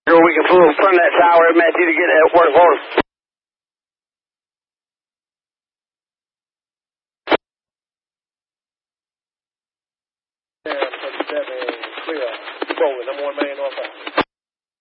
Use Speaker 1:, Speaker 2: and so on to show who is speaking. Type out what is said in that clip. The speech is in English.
Speaker 1: We can pull from that tower, Matthew, to get that work for us.
Speaker 2: Yeah, 37 clear. Rolling. I'm one man off.